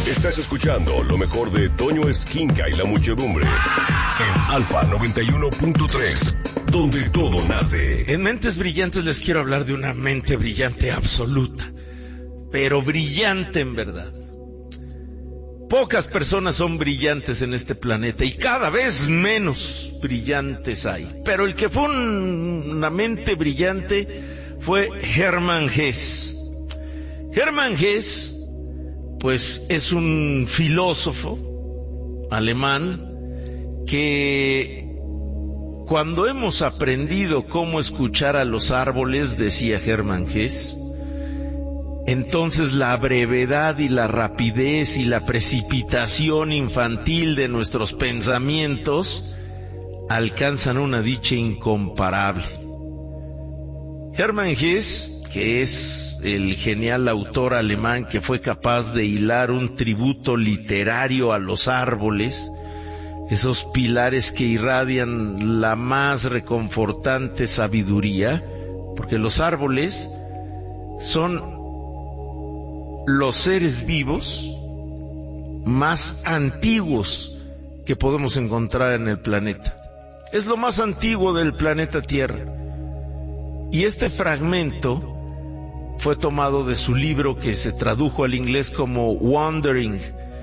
Estás escuchando lo mejor de Toño Esquinca y la muchedumbre en Alfa 91.3, donde todo nace. En Mentes Brillantes les quiero hablar de una mente brillante absoluta, pero brillante en verdad. Pocas personas son brillantes en este planeta y cada vez menos brillantes hay. Pero el que fue una mente brillante fue Hermann Hesse. Hermann Hesse, pues, es un filósofo alemán que cuando hemos aprendido cómo escuchar a los árboles, decía Hermann Hesse, entonces la brevedad y la rapidez y la precipitación infantil de nuestros pensamientos alcanzan una dicha incomparable. Hermann Hesse, que es el genial autor alemán que fue capaz de hilar un tributo literario a los árboles, esos pilares que irradian la más reconfortante sabiduría, porque los árboles son los seres vivos más antiguos que podemos encontrar en el planeta. Es lo más antiguo del planeta Tierra. Y este fragmento fue tomado de su libro que se tradujo al inglés como Wandering,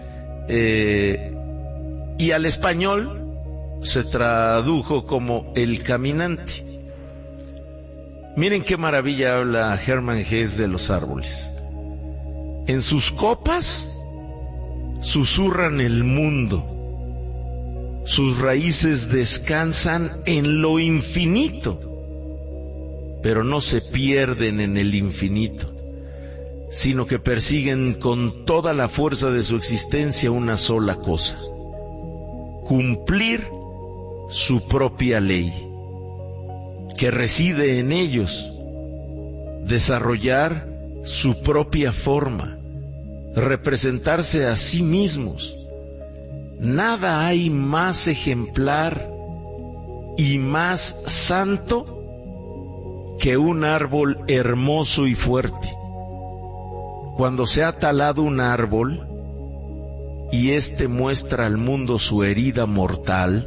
y al español se tradujo como El Caminante. Miren qué maravilla habla Hermann Hesse de los árboles. En sus copas susurran el mundo, sus raíces descansan en lo infinito, pero no se pierden en el infinito, sino que persiguen con toda la fuerza de su existencia una sola cosa: cumplir su propia ley, que reside en ellos, desarrollar su propia forma, representarse a sí mismos. Nada hay más ejemplar y más santo que un árbol hermoso y fuerte. Cuando se ha talado un árbol y éste muestra al mundo su herida mortal,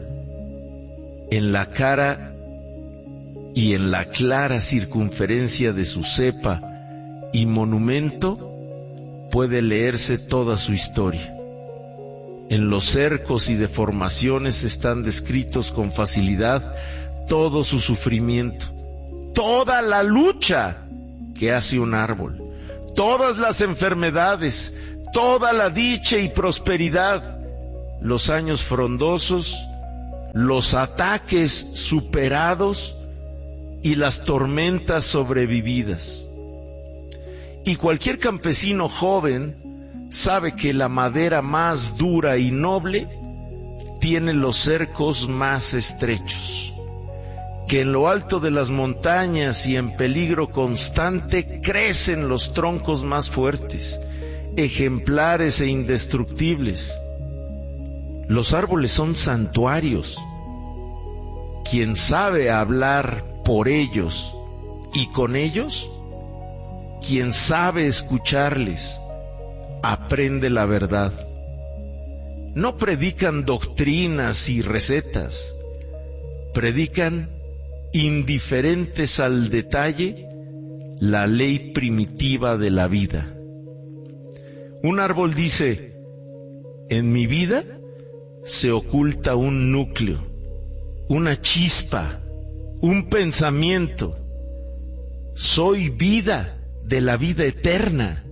en la cara y en la clara circunferencia de su cepa y monumento puede leerse toda su historia. En los cercos y deformaciones están descritos con facilidad todo su sufrimiento, toda la lucha que hace un árbol, todas las enfermedades, toda la dicha y prosperidad, los años frondosos, los ataques superados y las tormentas sobrevividas. Y cualquier campesino joven sabe que la madera más dura y noble tiene los cercos más estrechos, que en lo alto de las montañas y en peligro constante crecen los troncos más fuertes, ejemplares e indestructibles. Los árboles son santuarios. Quien sabe hablar por ellos y con ellos, quien sabe escucharles, aprende la verdad. No predican doctrinas y recetas, predican indiferentes al detalle la ley primitiva de la vida. Un árbol dice: en mi vida se oculta un núcleo, una chispa, un pensamiento. Soy vida de la vida eterna.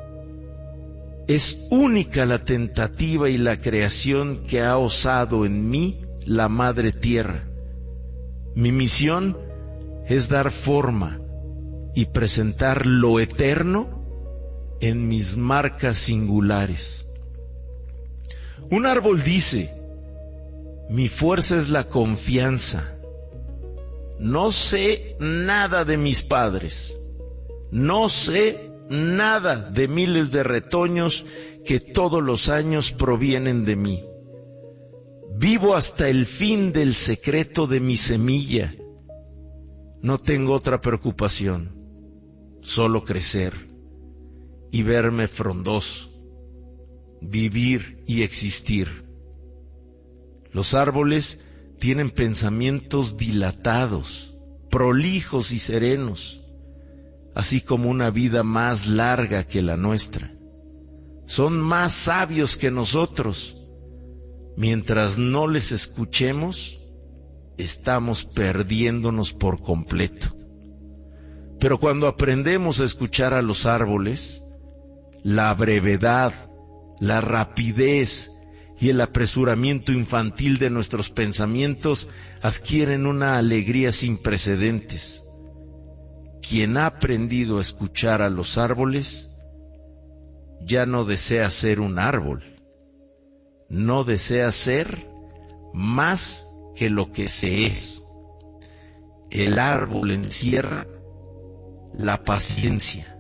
Es única la tentativa y la creación que ha osado en mí la Madre Tierra. Mi misión es dar forma y presentar lo eterno en mis marcas singulares. Un árbol dice: mi fuerza es la confianza. No sé nada de mis padres. No sé nada de miles de retoños que todos los años provienen de mí. Vivo hasta el fin del secreto de mi semilla. No tengo otra preocupación, solo crecer y verme frondoso, vivir y existir. Los árboles tienen pensamientos dilatados, prolijos y serenos, así como una vida más larga que la nuestra. Son más sabios que nosotros. Mientras no les escuchemos, estamos perdiéndonos por completo. Pero cuando aprendemos a escuchar a los árboles, la brevedad, la rapidez y el apresuramiento infantil de nuestros pensamientos adquieren una alegría sin precedentes. Quien ha aprendido a escuchar a los árboles ya no desea ser un árbol, no desea ser más que lo que se es. El árbol encierra la paciencia,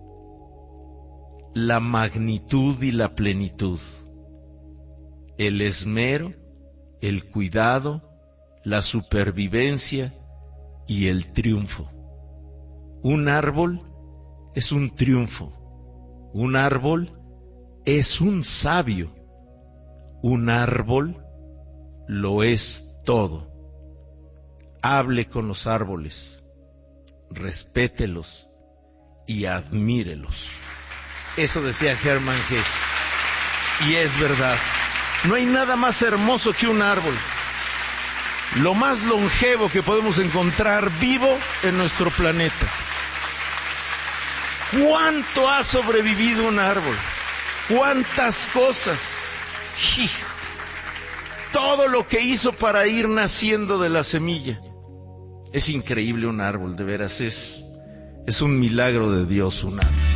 la magnitud y la plenitud, el esmero, el cuidado, la supervivencia y el triunfo. Un árbol es un triunfo, un árbol es un sabio, un árbol lo es todo. Hable con los árboles, respételos y admírelos. Eso decía Hermann Hesse, y es verdad. No hay nada más hermoso que un árbol, lo más longevo que podemos encontrar vivo en nuestro planeta. ¿Cuánto ha sobrevivido un árbol? ¿Cuántas cosas? Todo lo que hizo para ir naciendo de la semilla. Es increíble un árbol, de veras, es un milagro de Dios un árbol.